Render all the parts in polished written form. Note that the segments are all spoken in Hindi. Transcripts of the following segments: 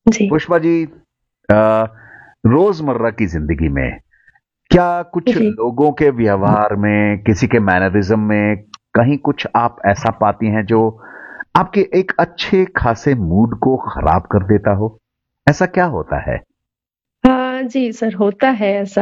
जी, पुष्पा जी, रोजमर्रा की जिंदगी में क्या कुछ जी। लोगों के व्यवहार में, किसी के मैनरिज्म में कहीं कुछ आप ऐसा पाती हैं जो आपके एक अच्छे खासे मूड को खराब कर देता हो? ऐसा क्या होता है? हाँ, जी सर, होता है ऐसा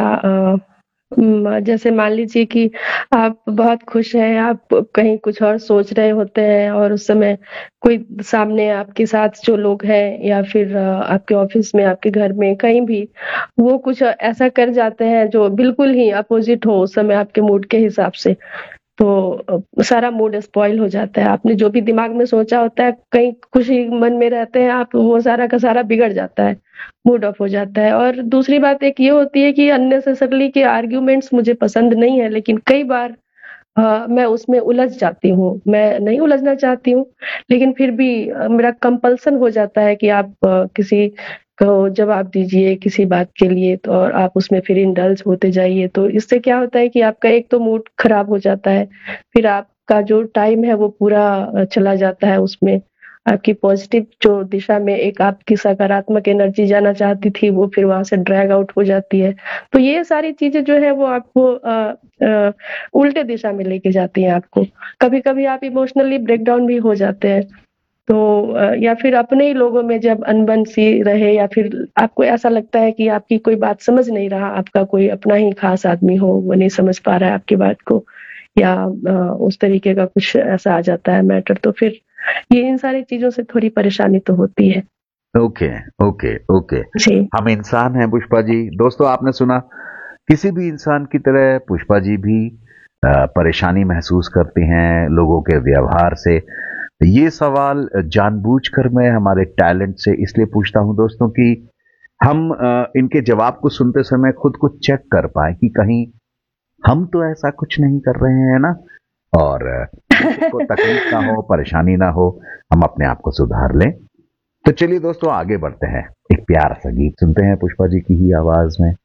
जैसे मान लीजिए कि आप बहुत खुश हैं, आप कहीं कुछ और सोच रहे होते हैं और उस समय कोई सामने आपके साथ जो लोग हैं या फिर आपके ऑफ़िस में, आपके घर में, कहीं भी, वो कुछ ऐसा कर जाते हैं जो बिल्कुल ही अपोज़िट हो उस समय आपके मूड के हिसाब से। तो सारा मूड स्पॉइल हो जाता है। आपने जो भी दिमाग में सोचा होता है, कहीं खुशी मन में रहते हैं आप, वो सारा का सारा बिगड़ जाता है, मूड ऑफ हो जाता है। और दूसरी बात एक ये होती है कि अननेसेसरीली के आर्ग्यूमेंट्स मुझे पसंद नहीं है, लेकिन कई बार मैं उसमें उलझ जाती हूँ। मैं नहीं उलझना चाहती हूँ, लेकिन फिर भी मेरा कंपल्सन हो जाता है कि आप किसी को जवाब दीजिए किसी बात के लिए, तो और आप उसमें फिर इंडल्ज होते जाइए। तो इससे क्या होता है कि आपका एक तो मूड खराब हो जाता है, फिर आपका जो टाइम है वो पूरा चला जाता है उसमें। आपकी पॉज़िटिव जो दिशा में एक आपकी सकारात्मक एनर्जी जाना चाहती थी, वो फिर वहाँ से ड्रैग आउट हो जाती है। तो ये सारी चीज़ें जो है वो आपको अ, उल्टे दिशा में लेके जाती हैं आपको। कभी-कभी आप इमोशनली ब्रेकडाउन भी हो जाते हैं। तो या फिर अपने ही लोगों में जब अनबन सी रहे या फिर आपको ऐसा लगता है कि आपकी कोई बात समझ नहीं रहा, आपका कोई अपना ही खास आदमी हो, वो नहीं समझ पा रहा है आपकी बात को या उस तरीके का कुछ ऐसा आ जाता है मैटर, तो फिर ये इन सारी चीज़ों से थोड़ी परेशानी तो होती है। Okay, okay, okay. जी, हम इंसान हैं पुष्पा जी। दोस्तों, आपने सुना, किसी भी इंसान की तरह पुष्पा जी भी परेशानी महसूस करती हैं लोगों के व्यवहार से। ये सवाल जानबूझकर मैं हमारे टैलेंट से इसलिए पूछता हूं दोस्तों कि हम इनके जवाब को सुनते समय खुद को चेक कर पाए कि कहीं हम तो ऐसा कुछ नहीं कर रहे हैं ना, और किसी को तकलीफ ना हो, परेशानी ना हो, हम अपने आप को सुधार लें। तो चलिए दोस्तों, आगे बढ़ते हैं। एक प्यारा सा गीत सुनते हैं पुष्पा जी की ही आवाज में।